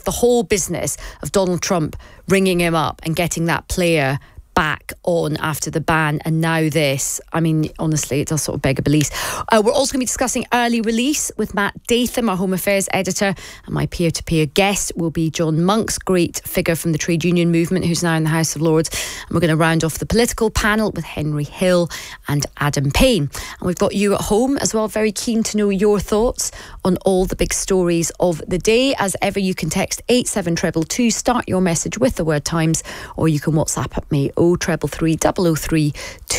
the whole business of Donald Trump ringing him up and getting that player back on after the ban, and now this. I mean, honestly, it does sort of beg a belief. We're also going to be discussing early release with Matt Datham, our Home Affairs editor, and my peer-to-peer guest will be John Monks, great figure from the trade union movement who's now in the House of Lords. And we're going to round off the political panel with Henry Hill and Adam Payne. And we've got you at home as well, very keen to know your thoughts on all the big stories of the day. As ever, you can text 87222, start your message with the word Times, or you can WhatsApp at me 0333 003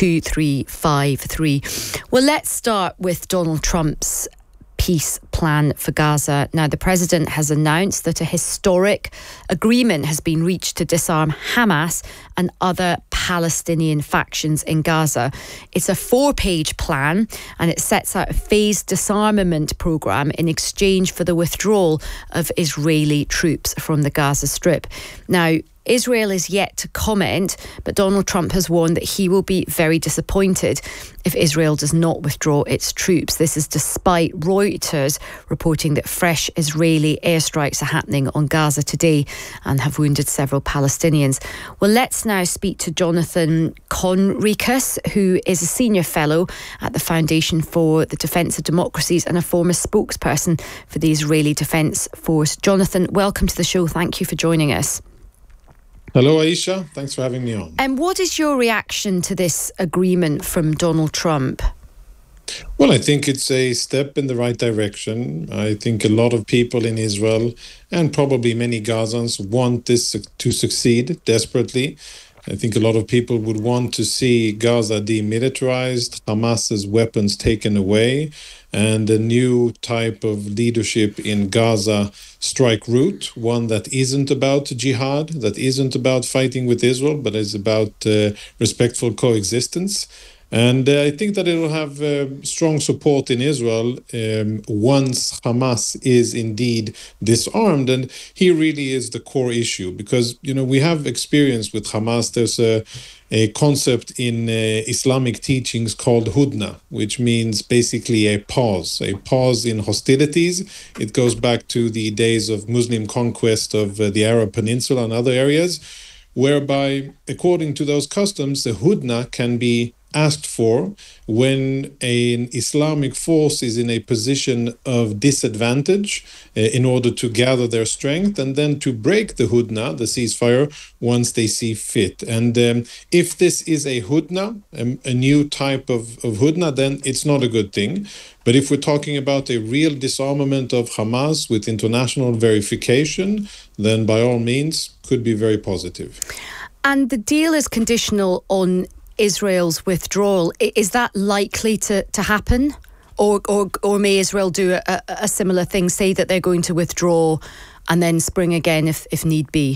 2353. Well, let's start with Donald Trump's peace plan for Gaza. Now, the president has announced that a historic agreement has been reached to disarm Hamas and other Palestinian factions in Gaza. It's a 4-page plan, and it sets out a phased disarmament programme in exchange for the withdrawal of Israeli troops from the Gaza Strip. Now, Israel is yet to comment, but Donald Trump has warned that he will be very disappointed if Israel does not withdraw its troops. This is despite Reuters reporting that fresh Israeli airstrikes are happening on Gaza today and have wounded several Palestinians. Well, let's now speak to Jonathan Conricus, who is a senior fellow at the Foundation for the Defence of Democracies and a former spokesperson for the Israeli Defence Force. Jonathan, welcome to the show. Thank you for joining us. Hello, Aisha. Thanks for having me on. And what is your reaction to this agreement from Donald Trump? Well, I think it's a step in the right direction. I think a lot of people in Israel and probably many Gazans want this to succeed desperately. I think a lot of people would want to see Gaza demilitarized, Hamas's weapons taken away, and a new type of leadership in Gaza strike root, one that isn't about jihad, that isn't about fighting with Israel, but is about respectful coexistence. And I think that it will have strong support in Israel once Hamas is indeed disarmed. And here really is the core issue, because, you know, we have experience with Hamas. There's a concept in Islamic teachings called hudna, which means basically a pause in hostilities. It goes back to the days of Muslim conquest of the Arab Peninsula and other areas, whereby, according to those customs, the hudna can be asked for when an Islamic force is in a position of disadvantage in order to gather their strength, and then to break the hudna, the ceasefire, once they see fit. And if this is a hudna, a new type of hudna, then it's not a good thing. But if we're talking about a real disarmament of Hamas with international verification, then by all means could be very positive. And the deal is conditional on Israel's withdrawal. Is that likely to happen? Or may Israel do a similar thing, say that they're going to withdraw and then spring again if need be?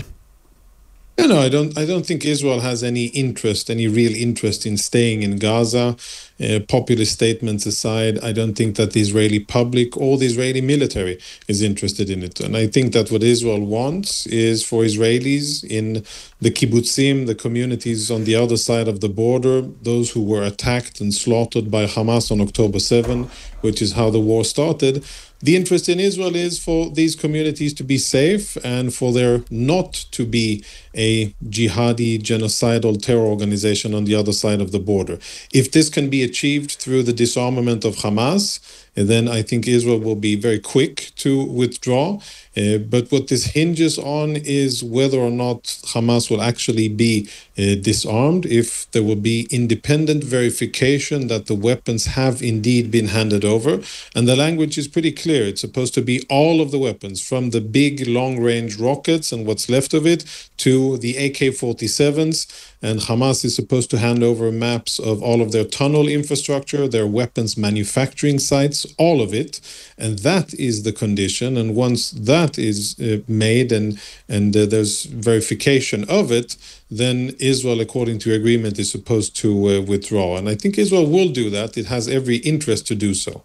No, I don't think Israel has any real interest in staying in Gaza. Populist statements aside, I don't think that the Israeli public or the Israeli military is interested in it. And I think that what Israel wants is for Israelis in the kibbutzim, the communities on the other side of the border, those who were attacked and slaughtered by Hamas on October 7, which is how the war started. The interest in Israel is for these communities to be safe and for there not to be a jihadi, genocidal terror organization on the other side of the border. If this can be achieved through the disarmament of Hamas, then I think Israel will be very quick to withdraw. But what this hinges on is whether or not Hamas will actually be disarmed, if there will be independent verification that the weapons have indeed been handed over. And the language is pretty clear. It's supposed to be all of the weapons, from the big long-range rockets and what's left of it to the AK-47s. And Hamas is supposed to hand over maps of all of their tunnel infrastructure, their weapons manufacturing sites, all of it. And that is the condition. And once that is made and there's verification of it, then Israel, according to agreement, is supposed to withdraw. And I think Israel will do that. It has every interest to do so.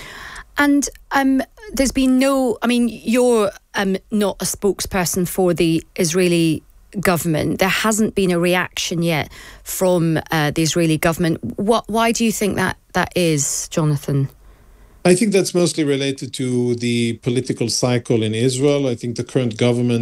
And there's been you're not a spokesperson for the Israeli government. There hasn't been a reaction yet from the Israeli government. Why do you think that is, Jonathan? I think that's mostly related to the political cycle in Israel. I think the current government